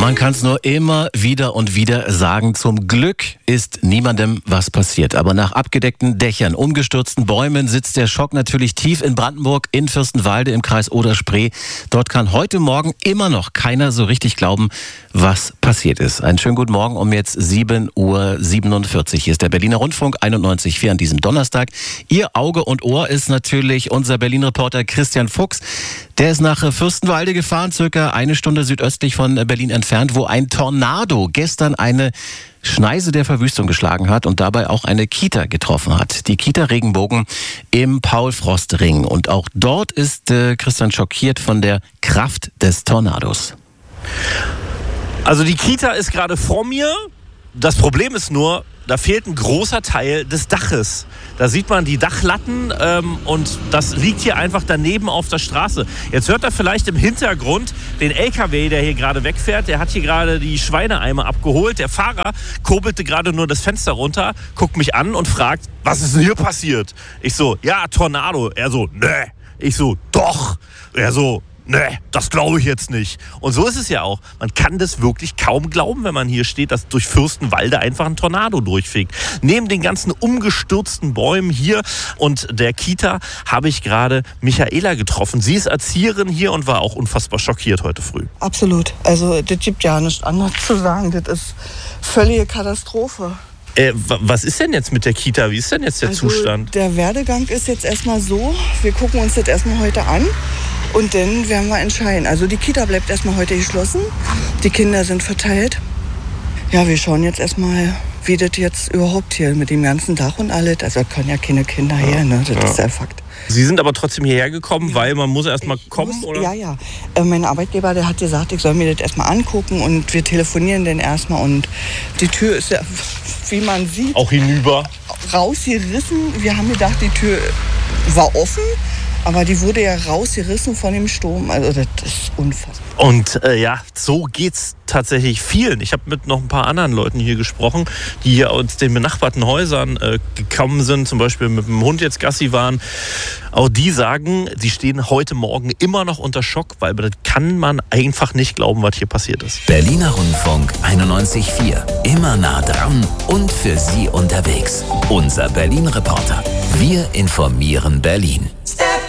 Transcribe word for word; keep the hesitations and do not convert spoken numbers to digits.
Man kann es nur immer wieder und wieder sagen, zum Glück ist niemandem was passiert. Aber nach abgedeckten Dächern, umgestürzten Bäumen sitzt der Schock natürlich tief in Brandenburg, in Fürstenwalde im Kreis Oder-Spree. Dort kann heute Morgen immer noch keiner so richtig glauben, was passiert ist. Einen schönen guten Morgen um jetzt sieben Uhr siebenundvierzig. Hier ist der Berliner Rundfunk einundneunzig Komma vier an diesem Donnerstag. Ihr Auge und Ohr ist natürlich unser Berlin-Reporter Christian Fuchs. Der ist nach Fürstenwalde gefahren, circa eine Stunde südöstlich von Berlin entfernt, wo ein Tornado gestern eine Schneise der Verwüstung geschlagen hat und dabei auch eine Kita getroffen hat. Die Kita Regenbogen im Paul-Frost-Ring. Und auch dort ist äh, Christian schockiert von der Kraft des Tornados. Also die Kita ist gerade vor mir. Das Problem ist nur, da fehlt ein großer Teil des Daches. Da sieht man die Dachlatten ähm, und das liegt hier einfach daneben auf der Straße. Jetzt hört er vielleicht im Hintergrund den L K W, der hier gerade wegfährt. Der hat hier gerade die Schweineeimer abgeholt. Der Fahrer kurbelte gerade nur das Fenster runter, guckt mich an und fragt, was ist denn hier passiert? Ich so, ja, Tornado. Er so, ne. Ich so, doch. Er so, nee, das glaube ich jetzt nicht. Und so ist es ja auch. Man kann das wirklich kaum glauben, wenn man hier steht, dass durch Fürstenwalde einfach ein Tornado durchfegt. Neben den ganzen umgestürzten Bäumen hier und der Kita habe ich gerade Michaela getroffen. Sie ist Erzieherin hier und war auch unfassbar schockiert heute früh. Absolut. Also das gibt ja nichts anderes zu sagen. Das ist völlige Katastrophe. Äh, was ist denn jetzt mit der Kita? Wie ist denn jetzt der also, Zustand? Der Werdegang ist jetzt erstmal so, wir gucken uns das erstmal heute an und dann werden wir entscheiden. Also die Kita bleibt erstmal heute geschlossen, die Kinder sind verteilt. Ja, wir schauen jetzt erstmal, wie das jetzt überhaupt hier mit dem ganzen Dach und alles, also können ja keine Kinder her, ne? Das ja. ist ja Fakt. Sie sind aber trotzdem hierher gekommen, weil man muss erstmal kommen, muss, oder? Ja, ja. Äh, mein Arbeitgeber, der hat gesagt, ich soll mir das erstmal angucken und wir telefonieren dann erstmal und die Tür ist ja, wie man sieht, auch hinüber rausgerissen. Wir haben gedacht, die Tür war offen, aber die wurde ja rausgerissen von dem Sturm. Also das ist unfassbar. Und äh, ja, so geht's tatsächlich vielen. Ich habe mit noch ein paar anderen Leuten hier gesprochen, die hier aus den benachbarten Häusern äh, gekommen sind, zum Beispiel mit dem Hund jetzt Gassi waren. Auch die sagen, sie stehen heute Morgen immer noch unter Schock, weil das kann man einfach nicht glauben, was hier passiert ist. Berliner Rundfunk einundneunzig Komma vier. Immer nah dran und für Sie unterwegs. Unser Berlin-Reporter. Wir informieren Berlin.